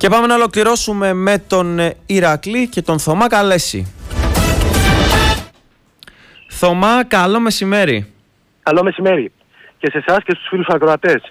Και πάμε να ολοκληρώσουμε με τον Ηρακλή και τον Θωμά Καλέση. Θωμά, καλό μεσημέρι. Καλό μεσημέρι και σε εσάς και στους φίλους ακροατές.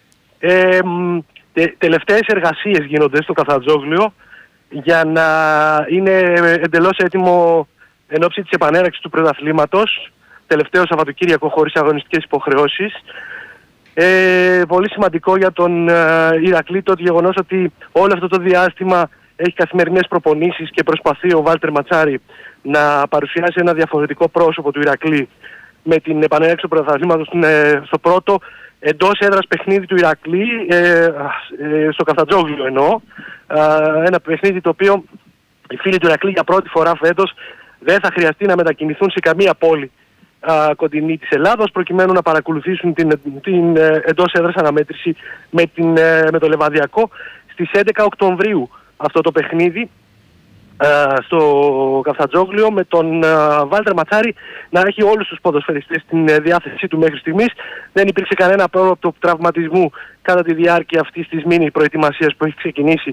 Τελευταίες εργασίες γίνονται στο Καφτατζόγλιο για να είναι εντελώς έτοιμο εν ώψη της επανέναρξης του πρωταθλήματος, τελευταίο Σαββατοκύριακο χωρίς αγωνιστικές υποχρεώσεις. Πολύ σημαντικό για τον Ηρακλή το γεγονός ότι όλο αυτό το διάστημα έχει καθημερινές προπονήσεις και προσπαθεί ο Βάλτερ Ματσάρη να παρουσιάσει ένα διαφορετικό πρόσωπο του Ηρακλή με την επανέναρξη του πρωταθλήματος στο πρώτο εντός έδρας παιχνίδι του Ηρακλή, στο Καφτατζόγλιο εννοώ. Ένα παιχνίδι το οποίο οι φίλοι του Ηρακλή για πρώτη φορά φέτος δεν θα χρειαστεί να μετακινηθούν σε καμία πόλη κοντινή της Ελλάδος προκειμένου να παρακολουθήσουν την εντός έδρας αναμέτρηση με το Λεβαδιακό στις 11 Οκτωβρίου αυτό το παιχνίδι στο Καφτατζόγλιο, με τον Βάλτερ Ματσάρη να έχει όλους τους ποδοσφαιριστές στην διάθεσή του μέχρι στιγμής. Δεν υπήρξε κανένα πρόβλημα τραυματισμού κατά τη διάρκεια αυτής της μίνι προετοιμασίας που έχει ξεκινήσει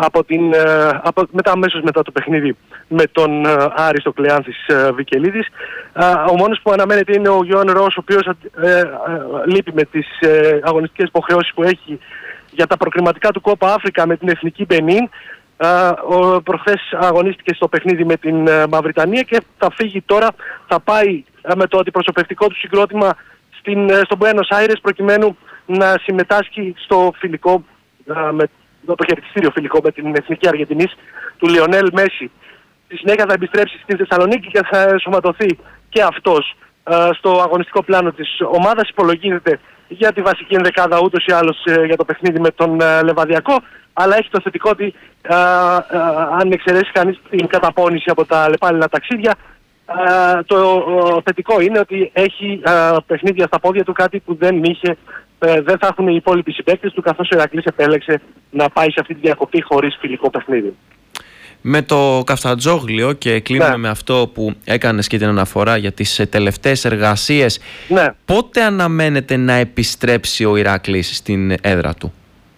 αμέσως μετά το παιχνίδι με τον Άριστο Κλεάνθης Βικελίδης. Ο μόνος που αναμένεται είναι ο Γιώργος Ρος, ο οποίος λείπει με τις αγωνιστικές υποχρεώσεις που έχει για τα προκριματικά του Κόπα Αφρικα με την Εθνική Μπενίν. Προχθές αγωνίστηκε στο παιχνίδι με την Μαυριτανία και θα φύγει τώρα, θα πάει με το αντιπροσωπευτικό του συγκρότημα στο Μπουένος Άιρες προκειμένου να συμμετάσχει στο φιλικό, το χαιρετιστήριο φιλικό με την Εθνική Αργεντινής του Λιονέλ Μέση. Στη συνέχεια θα επιστρέψει στην Θεσσαλονίκη και θα ενσωματωθεί και αυτός στο αγωνιστικό πλάνο της ομάδας. Υπολογίζεται για τη βασική ενδεκάδα ούτως ή άλλως για το παιχνίδι με τον Λεβαδιακό, αλλά έχει το θετικό ότι αν εξαιρέσει κανείς την καταπώνηση από τα λεπάλληλα ταξίδια, το θετικό είναι ότι έχει παιχνίδια στα πόδια του, κάτι που δεν θα έχουν οι υπόλοιποι συμπαίκτες του, καθώς ο Ηρακλής επέλεξε να πάει σε αυτή τη διακοπή χωρίς φιλικό παιχνίδι. Με το Καφτατζόγλιο, και κλείνουμε με αυτό που έκανες και την αναφορά για τις τελευταίες εργασίες, πότε αναμένεται να επιστρέψει ο Ηρακλής στην έδρα του?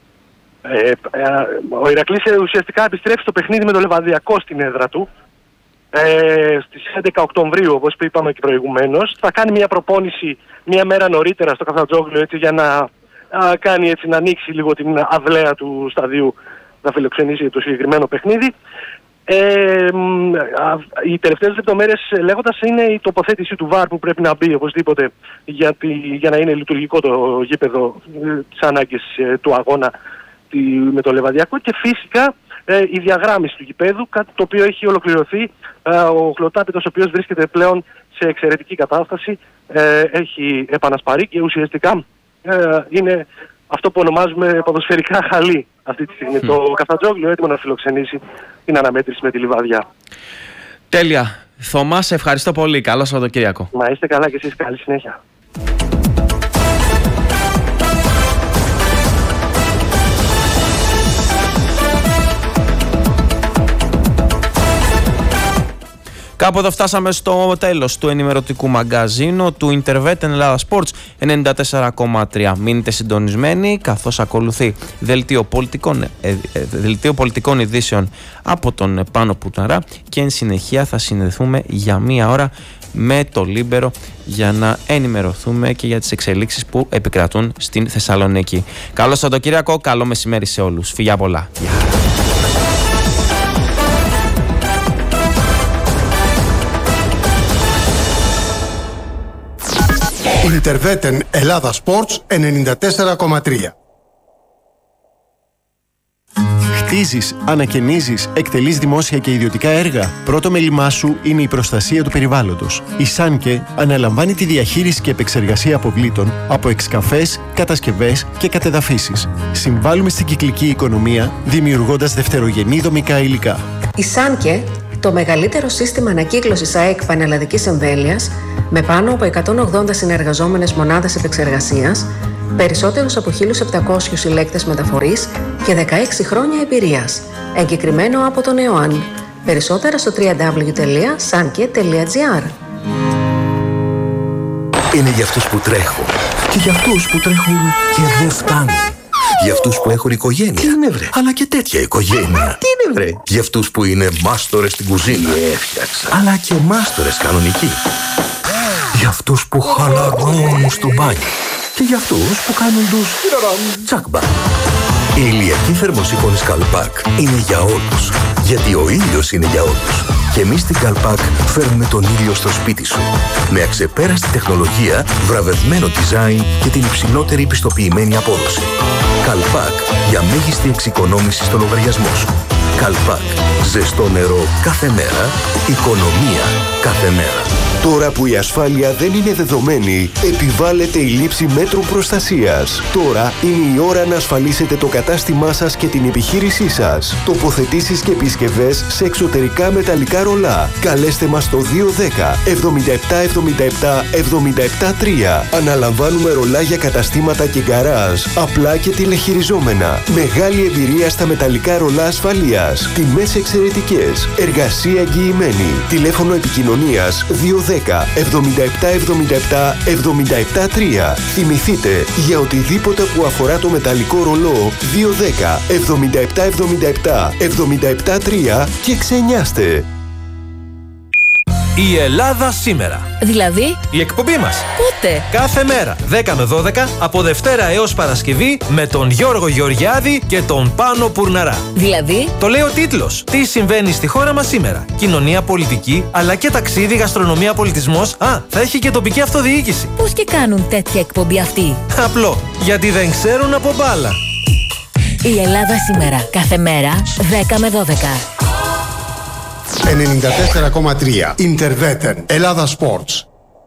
Ο Ηρακλής ουσιαστικά επιστρέφει στο παιχνίδι με το Λεβαδιακό στην έδρα του στις 11 Οκτωβρίου, όπως είπαμε και προηγουμένως. Θα κάνει μια προπόνηση μια μέρα νωρίτερα στο Καφτατζόγλιο, έτσι, για να κάνει, έτσι, να ανοίξει λίγο την αυλαία του σταδίου να φιλοξενήσει το συγκεκριμένο παιχνίδι. Οι τελευταίες λεπτομέρειες λέγοντας είναι η τοποθέτηση του ΒΑΡ που πρέπει να μπει οπωσδήποτε για να είναι λειτουργικό το γήπεδο της ανάγκης του αγώνα με το Λεβαδιακό, και φυσικά η διαγράμμιση του γηπέδου, κάτι το οποίο έχει ολοκληρωθεί. Ο χλωτάπητος, ο οποίος βρίσκεται πλέον σε εξαιρετική κατάσταση, έχει επανασπαρεί και ουσιαστικά είναι αυτό που ονομάζουμε ποδοσφαιρικά χαλί αυτή τη στιγμή. Το Καφτατζόγλιο έτοιμο να φιλοξενήσει την αναμέτρηση με τη Λιβαδιά. Τέλεια. Θωμά, σε ευχαριστώ πολύ. Καλό Σαββατοκύριακο. Να είστε καλά και εσείς. Καλή συνέχεια. Κάπου εδώ φτάσαμε στο τέλος του ενημερωτικού μαγκαζίνου του Interveten Ελλάδα Sports 94,3. Μείνετε συντονισμένοι, καθώς ακολουθεί δελτίο πολιτικών ειδήσεων από τον Πάνο Πουταρά, και εν συνεχεία θα συνδεθούμε για μία ώρα με το Λίμπερο για να ενημερωθούμε και για τις εξελίξεις που επικρατούν στην Θεσσαλονίκη. Καλό Σαββατοκύριακο, καλό μεσημέρι σε όλους. Φιλιά πολλά. Interveten Ελλάδα Sports 94,3. Χτίζεις, ανακαινίζεις, εκτελείς δημόσια και ιδιωτικά έργα. Πρώτο μέλημά σου είναι η προστασία του περιβάλλοντος. Η Σάνκε αναλαμβάνει τη διαχείριση και επεξεργασία αποβλήτων από εξκαφές, κατασκευές και κατεδαφίσεις. Συμβάλλουμε στην κυκλική οικονομία δημιουργώντας δευτερογενή δομικά υλικά. Η Σάνκε, το μεγαλύτερο σύστημα ανακύκλωσης ΑΕΚ πανελλαδικής εμβέλειας, με πάνω από 180 συνεργαζόμενες μονάδες επεξεργασίας, περισσότερους από 1.700 συλλέκτες μεταφορής και 16 χρόνια εμπειρίας. Εγκεκριμένο από τον ΕΟΑΝ. Περισσότερα στο www.sanke.gr. Είναι για αυτούς που τρέχουν και για αυτούς που τρέχουν και δεν φτάνουν. Για αυτούς που έχουν οικογένεια. Τι είναι βρε? Αλλά και τέτοια οικογένεια. Τι είναι βρε? Για αυτούς που είναι μάστορες στην κουζίνα. Έφτιαξα. Αλλά και μάστορες κανονικοί. Για αυτούς που χαλαρώνουν στο μπάνιο. Και για αυτούς που κάνουν τους τσάκμπα. Η ηλιακή θερμοσύφωνη Καλπάκ είναι για όλους. Γιατί ο ήλιος είναι για όλους. Και εμείς στην Καλπάκ φέρνουμε τον ήλιο στο σπίτι σου. Με αξεπέραστη τεχνολογία, βραβευμένο design και την υψηλότερη πιστοποιημένη απόδοση. Καλπάκ για μέγιστη εξοικονόμηση στο λογαριασμό σου. Καλπάκ. Ζεστό νερό κάθε μέρα. Οικονομία κάθε μέρα. Τώρα που η ασφάλεια δεν είναι δεδομένη, επιβάλλεται η λήψη μέτρων προστασίας. Τώρα είναι η ώρα να ασφαλίσετε το κατάστημά σας και την επιχείρησή σας. Τοποθετήσεις και επισκευές σε εξωτερικά μεταλλικά ρολά. Καλέστε μας στο 210 7777 773. Αναλαμβάνουμε ρολά για καταστήματα και γκαράζ, απλά και τηλεχειριζόμενα. Μεγάλη εμπειρία στα μεταλλικά ρολά ασφαλείας. Τιμές εξαιρετικές. Εργασία εγγυημένη. Τηλέφωνο επικοινωνίας 210 7777 773. Θυμηθείτε, για οτιδήποτε που αφορά το μεταλλικό ρολό 210 7777 773 και ξενιάστε. Η Ελλάδα σήμερα. Δηλαδή, η εκπομπή μας. Πότε? Κάθε μέρα, 10 με 12, από Δευτέρα έως Παρασκευή, με τον Γιώργο Γεωργιάδη και τον Πάνο Πουρναρά. Δηλαδή, το λέει ο τίτλος. Τι συμβαίνει στη χώρα μας σήμερα. Κοινωνία, πολιτική, αλλά και ταξίδι, γαστρονομία, πολιτισμός. Θα έχει και τοπική αυτοδιοίκηση. Πώς και κάνουν τέτοια εκπομπή αυτοί? Απλό. Γιατί δεν ξέρουν από μπάλα. Η Ελλάδα σήμερα. Κάθε μέρα, 10 με 12. 94,3 Interveten Ελλάδα Sports.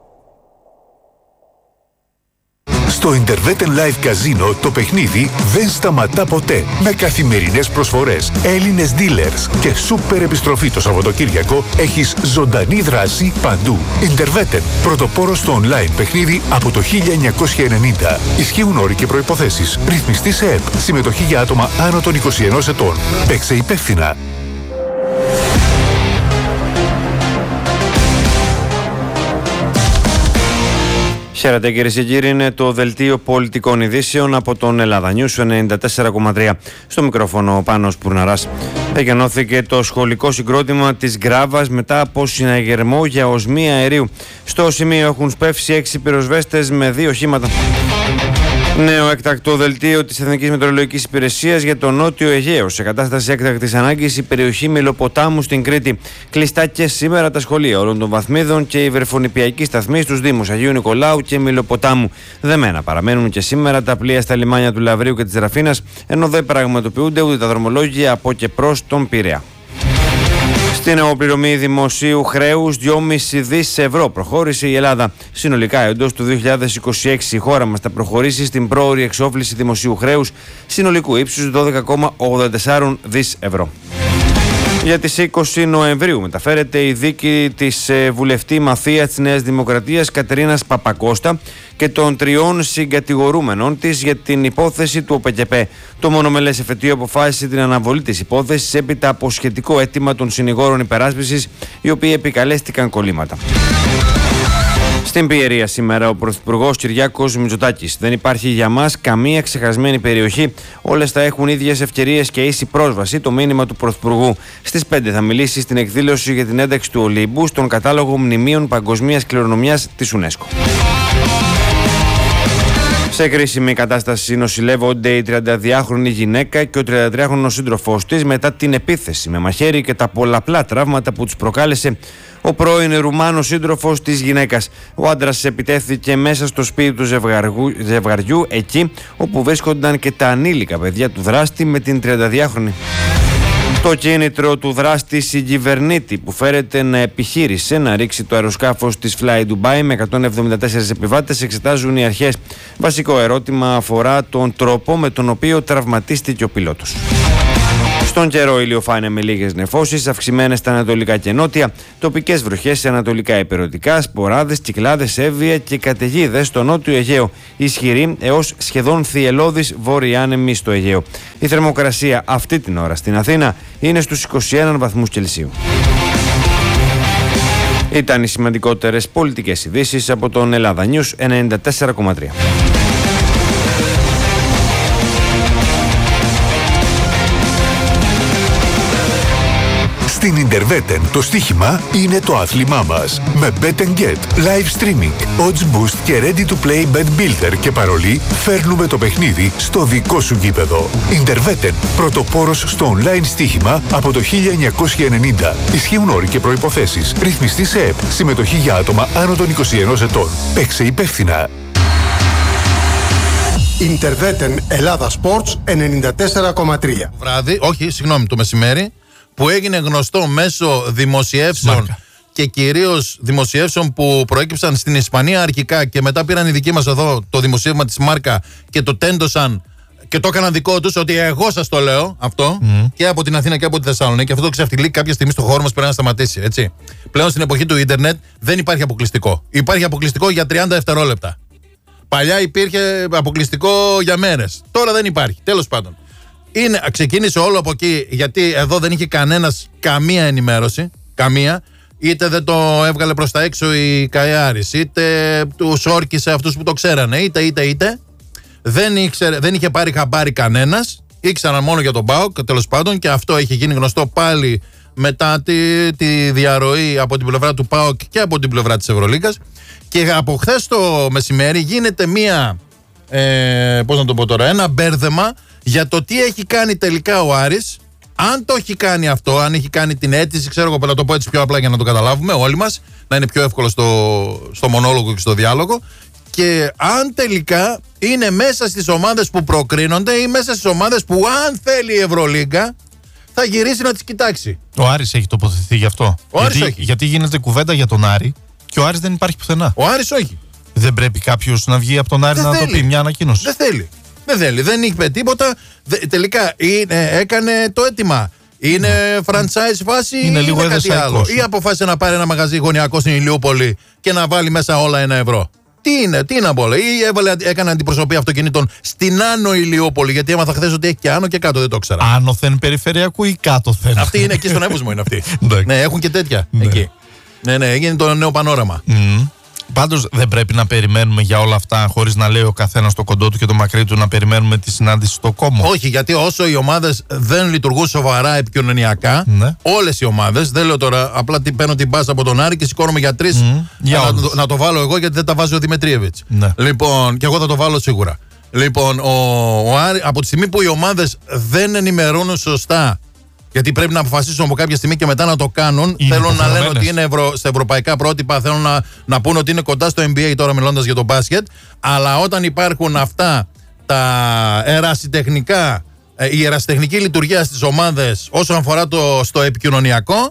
Στο Interveten Live Casino το παιχνίδι δεν σταματά ποτέ. Με καθημερινές προσφορές, Έλληνες dealers και σούπερ επιστροφή το Σαββατοκύριακο, έχεις ζωντανή δράση παντού. Interveten, πρωτοπόρος στο online παιχνίδι από το 1990. Ισχύουν όροι και προϋποθέσεις. Ρυθμιστή σε ΕΠ. Συμμετοχή για άτομα άνω των 21 ετών. Παίξε υπεύθυνα. Χαίρετε κυρίες και κύριοι, είναι το δελτίο πολιτικών ειδήσεων από τον Ελλάδα News 94,3. Στο μικρόφωνο ο Πάνος Πουρναράς. Εγενώθηκε το σχολικό συγκρότημα της Γκράβας μετά από συναγερμό για οσμή αερίου. Στο σημείο έχουν σπεύσει 6 πυροσβέστες με 2 οχήματα. Νέο έκτακτο δελτίο της Εθνικής Μετεωρολογικής Υπηρεσίας για το Νότιο Αιγαίο. Σε κατάσταση έκτακτης ανάγκης η περιοχή Μελοποτάμου στην Κρήτη. Κλειστά και σήμερα τα σχολεία όλων των βαθμίδων και οι βρεφονιπιακοί σταθμοί στους Δήμους Αγίου Νικολάου και Μελοποτάμου. Δεμένα παραμένουν και σήμερα τα πλοία στα λιμάνια του Λαβρίου και της Ραφίνας, ενώ δεν πραγματοποιούνται ούτε τα δρομολόγια από και προς τον Πειραιά. Στην νεοπληρωμή δημοσίου χρέους 2,5 δις ευρώ προχώρησε η Ελλάδα. Συνολικά εντός του 2026 η χώρα μας θα προχωρήσει στην πρόωρη εξόφληση δημοσίου χρέους συνολικού ύψους 12,84 δις ευρώ. Για τις 20 Νοεμβρίου μεταφέρεται η δίκη της βουλευτή μαθία της Νέας Δημοκρατίας Κατερίνας Παπακώστα και των 3 συγκατηγορούμενων της για την υπόθεση του ΟΠΕΚΕΠΕ. Το μονομελές εφετείο αποφάσισε την αναβολή της υπόθεσης έπειτα από σχετικό αίτημα των συνηγόρων υπεράσπισης, οι οποίοι επικαλέστηκαν κολλήματα. Στην Πιερία σήμερα ο Πρωθυπουργός Κυριάκος Μητσοτάκης. Δεν υπάρχει για μας καμία ξεχασμένη περιοχή. Όλες θα έχουν ίδιες ευκαιρίες και ίση πρόσβαση. Το μήνυμα του Πρωθυπουργού. Στις 5 θα μιλήσει στην εκδήλωση για την ένταξη του Ολύμπου στον κατάλογο μνημείων παγκοσμίας κληρονομιάς της UNESCO. Σε κρίσιμη κατάσταση νοσηλεύονται η 32χρονη γυναίκα και ο 33χρονος σύντροφός της μετά την επίθεση με μαχαίρι και τα πολλαπλά τραύματα που τους προκάλεσε ο πρώην Ρουμάνος σύντροφος της γυναίκας. Ο άντρας επιτέθηκε μέσα στο σπίτι του ζευγαριού, εκεί όπου βρίσκονταν και τα ανήλικα παιδιά του δράστη με την 32χρονη. Το κίνητρο του δράστη συγκυβερνήτη που φέρεται να επιχείρησε να ρίξει το αεροσκάφος της Fly Dubai με 174 επιβάτες εξετάζουν οι αρχές. Βασικό ερώτημα αφορά τον τρόπο με τον οποίο τραυματίστηκε ο πιλότος. Στον καιρό ηλιοφάνεια με λίγες νεφώσεις, αυξημένες στα ανατολικά και νότια, τοπικές βροχές σε ανατολικά υπηρετικά, σποράδες, κυκλάδες, έβεια και καταιγίδες στο νότιο Αιγαίο. Ισχυρή έως σχεδόν θυελλώδης βόρειοι άνεμοι στο Αιγαίο. Η θερμοκρασία αυτή την ώρα στην Αθήνα είναι στους 21 βαθμούς Κελσίου. Ήταν οι σημαντικότερες πολιτικές ειδήσεις από τον Ελλάδα News 94,3. Στην Ιντερβέτεν το στοίχημα είναι το άθλημά μας. Με Bet and Get, live streaming, odds boost και ready to play bet builder και παρολί, φέρνουμε το παιχνίδι στο δικό σου γήπεδο. Ιντερβέτεν, πρωτοπόρος στο online στοίχημα από το 1990. Ισχύουν όροι και προϋποθέσεις. Ρυθμιστή σε ΕΠ. Συμμετοχή για άτομα άνω των 21 ετών. Παίξε υπεύθυνα. Ιντερβέτεν Ελλάδα Sports 94,3. Βράδυ, όχι, συγγνώμη, το μεσημέρι, που έγινε γνωστό μέσω δημοσιεύσεων και κυρίως δημοσιεύσεων που προέκυψαν στην Ισπανία αρχικά και μετά πήραν οι δικοί μας εδώ το δημοσίευμα της Μάρκα και το τέντωσαν και το έκαναν δικό τους, ότι εγώ σας το λέω αυτό και από την Αθήνα και από τη Θεσσαλονίκη. Αυτό το ξεφτιλίκι κάποια στιγμή στο χώρο μας πρέπει να σταματήσει. Έτσι. Πλέον στην εποχή του ίντερνετ δεν υπάρχει αποκλειστικό. Υπάρχει αποκλειστικό για 30 δευτερόλεπτα. Παλιά υπήρχε αποκλειστικό για μέρες. Τώρα δεν υπάρχει. Τέλος πάντων. Ξεκίνησε όλο από εκεί, γιατί εδώ δεν είχε κανένας καμία ενημέρωση. Καμία. Είτε δεν το έβγαλε προς τα έξω η ΚΑΕΑΡΙΣ, είτε τους όρκησε αυτούς που το ξέρανε, είτε. Δεν είχε πάρει χαμπάρι κανένας. Ήξεραν μόνο για τον ΠΑΟΚ, τέλος πάντων, και αυτό έχει γίνει γνωστό πάλι μετά τη διαρροή από την πλευρά του ΠΑΟΚ και από την πλευρά της Ευρωλίγκας. Και από χθες το μεσημέρι γίνεται ένα μπέρδεμα για το τι έχει κάνει τελικά ο Άρης. Αν το έχει κάνει αυτό, αν έχει κάνει την αίτηση, ξέρω εγώ, να το πω έτσι πιο απλά για να το καταλάβουμε όλοι μας, να είναι πιο εύκολο στο μονόλογο και στο διάλογο. Και αν τελικά είναι μέσα στις ομάδες που προκρίνονται ή μέσα στις ομάδες που, αν θέλει η Ευρωλίγκα, θα γυρίσει να τις κοιτάξει. Ο Άρης έχει τοποθετηθεί γι' αυτό. Γιατί γίνεται κουβέντα για τον Άρη και ο Άρης δεν υπάρχει πουθενά. Ο Άρης όχι. Δεν πρέπει κάποιος να βγει από τον Άρη να το πει, μια ανακοίνωση? Δεν θέλει. Δεν είπε τίποτα. Τελικά έκανε το αίτημα. Είναι franchise φάση ή λίγο κάτι άλλο? Ή αποφάσισε να πάρει ένα μαγαζί γωνιακό στην Ηλιούπολη και να βάλει μέσα όλα €1? Τι είναι από όλα? Ή έκανε αντιπροσωπεία αυτοκινήτων στην Άνω Ηλιούπολη? Γιατί έμαθα χθες ότι έχει και άνω και κάτω, δεν το ήξερα. Άνωθεν περιφερειακού ή κάτωθεν? Αυτή είναι εκεί στον Εύωσμο, είναι αυτή. Ναι, έχουν και τέτοια εκεί. Ναι, έγινε το νέο πανόραμα. Πάντως δεν πρέπει να περιμένουμε για όλα αυτά, χωρίς να λέει ο καθένας το κοντό του και το μακρύ του, να περιμένουμε τη συνάντηση στο κόμμα? Όχι, γιατί όσο οι ομάδες δεν λειτουργούν σοβαρά επικοινωνιακά, όλες οι ομάδες, δεν λέω τώρα απλά παίρνω την πάσα από τον Άρη και σηκώνομαι για 3 να το βάλω εγώ, γιατί δεν τα βάζει ο Δημητρίεβιτς. Λοιπόν, και εγώ θα το βάλω σίγουρα. Λοιπόν, ο Άρη, από τη στιγμή που οι ομάδες δεν ενημερώνουν σωστά, γιατί πρέπει να αποφασίσουν από κάποια στιγμή και μετά να το κάνουν. Θέλουν να λένε ότι είναι στα ευρωπαϊκά πρότυπα, θέλουν να πούνε ότι είναι κοντά στο NBA, τώρα μιλώντας για το μπάσκετ. Αλλά όταν υπάρχουν αυτά τα ερασιτεχνικά, η ερασιτεχνική λειτουργία στις ομάδες όσον αφορά στο επικοινωνιακό,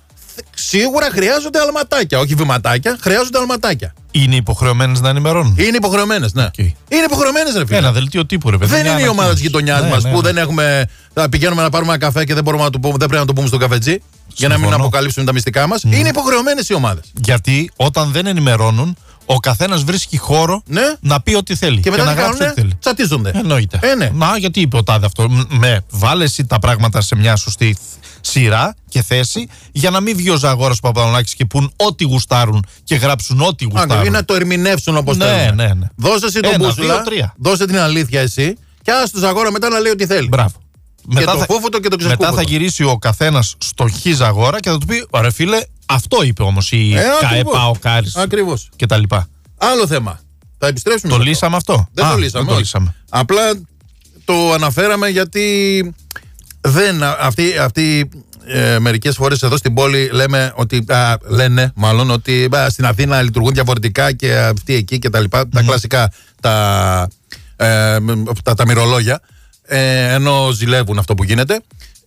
σίγουρα χρειάζονται αλματάκια. Όχι βηματάκια, χρειάζονται αλματάκια. Είναι υποχρεωμένες να ενημερώνουν? Είναι υποχρεωμένες, ναι. Είναι υποχρεωμένες, ρε φίλε. Ένα δελτίο τύπου, ρε παιδί. Δεν είναι η ομάδα της γειτονιάς μας που δεν έχουμε. Θα πηγαίνουμε να πάρουμε ένα καφέ και δεν πρέπει να το πούμε στο καφετζή. Για να μην αποκαλύψουμε τα μυστικά μας. Είναι υποχρεωμένες οι ομάδες. Γιατί όταν δεν ενημερώνουν, ο καθένας βρίσκει χώρο να πει ό,τι θέλει. Και μετά να γράψει ό,τι θέλει. Τσατίζονται. Εννοείται. Μα γιατί είπε ο τάδε αυτό? Βάλε εσύ τα πράγματα σε μια σωστή σειρά και θέση, για να μην βγει ο Ζαγόρας Παπαδονάκης και πούν ό,τι γουστάρουν και γράψουν ό,τι γουστάρουν. Ή να το ερμηνεύσουν όπως θέλουν. Ναι. Δώσε εσύ τον μπούσουλα, δώσε την αλήθεια εσύ και άσε τον Ζαγόρα μετά να λέει ό,τι θέλει. Μπράβο. Και το φόφωτο και το ξεσκούφωτο. Μετά θα γυρίσει ο καθένας στο χ Ζαγόρα και θα του πει: ωραία, φίλε, αυτό είπε όμως η ΚΑΕΠΑ, ο Κάρης. Ακριβώς. Και τα λοιπά. Άλλο θέμα. Θα επιστρέψουμε. Το λύσαμε αυτό? Δεν το λύσαμε. Απλά το αναφέραμε γιατί αυτή μερικές φορές εδώ στην πόλη λένε μάλλον ότι στην Αθήνα λειτουργούν διαφορετικά και αυτοί εκεί και τα λοιπά, τα κλασικά τα μυρολόγια, ενώ ζηλεύουν αυτό που γίνεται.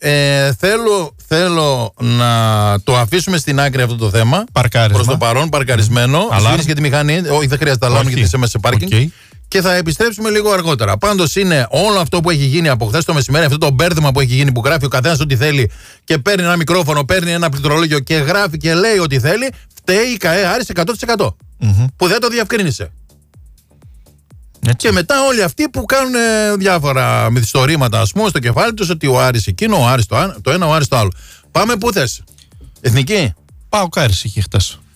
Θέλω να το αφήσουμε στην άκρη αυτό το θέμα. Προς το παρόν, παρκαρισμένο. Σβήνεις και τη μηχανή, όχι, δεν χρειάζεται αλάρμ γιατί είσαι μέσα σε πάρκινγκ. Και θα επιστρέψουμε λίγο αργότερα. Πάντως είναι όλο αυτό που έχει γίνει από χθες το μεσημέρι, αυτό το μπέρδεμα που έχει γίνει, που γράφει ο καθένας ό,τι θέλει και παίρνει ένα μικρόφωνο, παίρνει ένα πληκτρολόγιο και γράφει και λέει ό,τι θέλει. Φταίει η ΚΑΕΑΡΙΣ 100%. Που δεν το διευκρίνησε. Και μετά όλοι αυτοί που κάνουν διάφορα μυθιστορήματα, ας πούμε, στο κεφάλι τους, ότι ο Άρης εκείνο, ο Άρης το ένα, ο Άρης το άλλο. Πάμε πού θες? Εθνική? Πάω Κάρης είχε χτες.